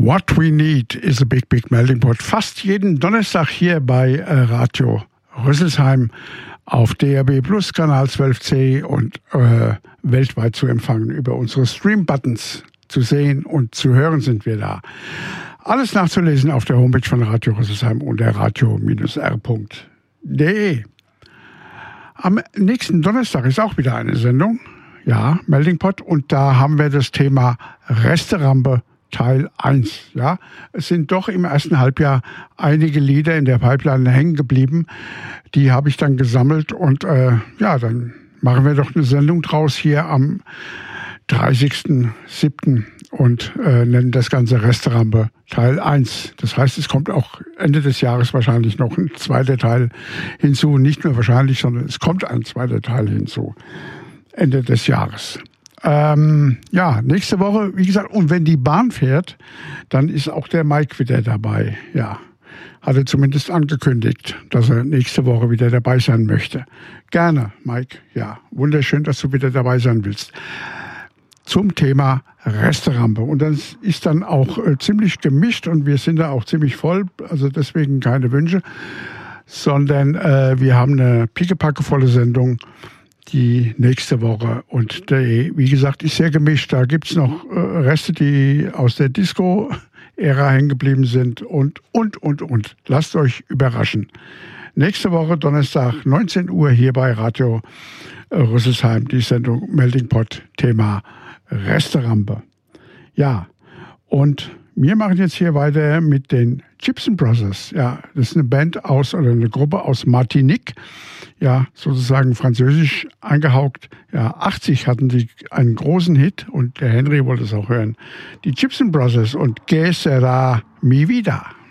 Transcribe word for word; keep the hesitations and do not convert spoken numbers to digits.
What we need is a big, big melting pot. Fast jeden Donnerstag hier bei äh, Radio Rüsselsheim auf D R B Plus Kanal zwölf C und äh, weltweit zu empfangen. Über unsere Stream-Buttons zu sehen und zu hören sind wir da. Alles nachzulesen auf der Homepage von Radio Rüsselsheim unter radio R punkt de. Am nächsten Donnerstag ist auch wieder eine Sendung. Ja, Melting Pot. Und da haben wir das Thema Resterampe Teil eins. Ja, es sind doch im ersten Halbjahr einige Lieder in der Pipeline hängen geblieben. Die habe ich dann gesammelt und äh, ja, dann machen wir doch eine Sendung draus hier am dreißigsten siebten und äh, nennen das Ganze Resterampe Teil eins. Das heißt, es kommt auch Ende des Jahres wahrscheinlich noch ein zweiter Teil hinzu. Nicht nur wahrscheinlich, sondern es kommt ein zweiter Teil hinzu. Ende des Jahres. Ähm, ja, nächste Woche, wie gesagt, und wenn die Bahn fährt, dann ist auch der Mike wieder dabei. Ja, hat er zumindest angekündigt, dass er nächste Woche wieder dabei sein möchte. Gerne, Mike. Ja, wunderschön, dass du wieder dabei sein willst. Zum Thema Resterampe. Und das ist dann auch äh, ziemlich gemischt und wir sind da auch ziemlich voll. Also deswegen keine Wünsche, sondern äh, wir haben eine pickepackevolle Sendung die nächste Woche. Und der, wie gesagt, ist sehr gemischt. Da gibt es noch äh, Reste, die aus der Disco-Ära hängen geblieben sind und, und, und, und. Lasst euch überraschen. Nächste Woche, Donnerstag, neunzehn Uhr, hier bei Radio äh, Rüsselsheim, die Sendung Melting Pot, Thema Resterampe. Ja, und wir machen jetzt hier weiter mit den Gibson Brothers. Ja, das ist eine Band aus, oder eine Gruppe aus Martinique. Ja, sozusagen französisch eingehaucht. Ja, achtzig hatten die einen großen Hit und der Henry wollte es auch hören. Die Gibson Brothers und Que sera mi vida.